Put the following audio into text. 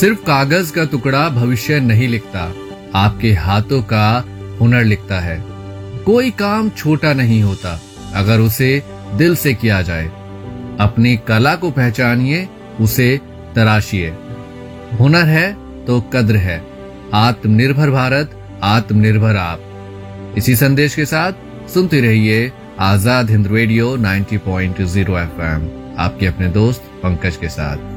सिर्फ कागज का टुकड़ा भविष्य नहीं लिखता, आपके हाथों का हुनर लिखता है। कोई काम छोटा नहीं होता अगर उसे दिल से किया जाए। अपनी कला को पहचानिए, उसे तराशिए। हुनर है तो कद्र है। आत्मनिर्भर भारत, आत्मनिर्भर आप। इसी संदेश के साथ सुनते रहिए आजाद हिंद रेडियो 90.0 FM, आपके अपने दोस्त पंकज के साथ।